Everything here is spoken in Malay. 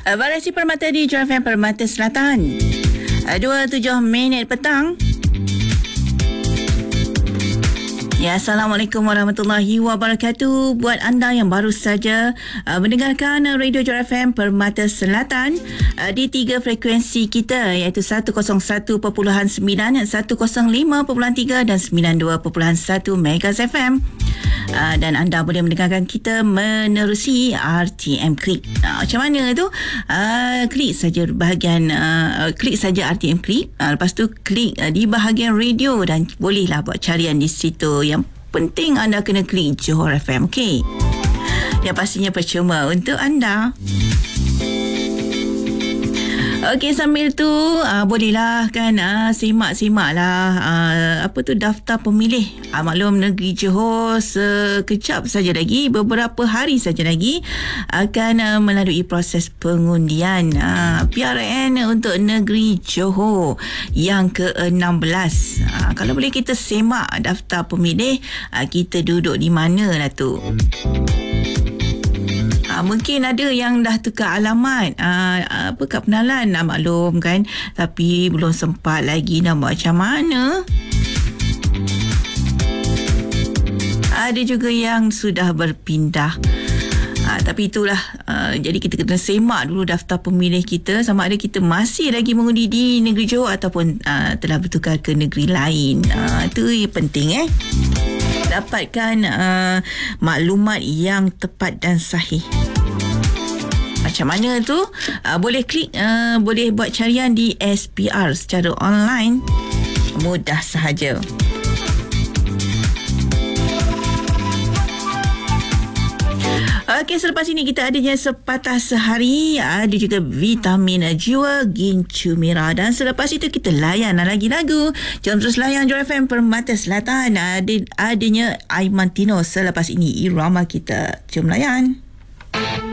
Variasi Permata di Jura FM Permata Selatan. 27 minit petang. Ya, Assalamualaikum warahmatullahi wabarakatuh. Buat anda yang baru saja mendengarkan Radio Jura FM Permata Selatan di 3 frekuensi kita, iaitu 101.9, 105.3 dan 92.1 MHz FM. Dan anda boleh mendengarkan kita menerusi RTM Klik. Macam mana tu? Klik saja bahagian klik saja RTM Klik. Lepas tu klik di bahagian radio dan bolehlah buat carian di situ. Yang penting anda kena klik Johor FM, okey? Yang pastinya percuma untuk anda. Okey, sambil tu bolehlah kan simak-simaklah apa tu daftar pemilih. Maklum negeri Johor sekejap saja lagi, beberapa hari saja lagi akan melalui proses pengundian PRN untuk negeri Johor yang ke-16. Kalau boleh kita semak daftar pemilih, kita duduk di mana lah tu. Mungkin ada yang dah tukar alamat kad pengenalan, maklum kan, tapi belum sempat lagi nak buat macam mana. Ada juga yang sudah berpindah. Tapi itulah, jadi kita kena semak dulu daftar pemilih kita, sama ada kita masih lagi mengundi di negeri Johor ataupun telah bertukar ke negeri lain. Itu yang penting dapatkan maklumat yang tepat dan sahih. Macam mana tu? Boleh klik, boleh buat carian di SPR secara online. Mudah sahaja. Okey, selepas ini kita adanya sepatah sehari, ada juga vitamin jiwa Gincu Merah, dan selepas itu kita layan lagi lagu. Jom terus layan Jura FM Permata Selatan. Adanya Aiman Tino selepas ini irama kita. Jom layan.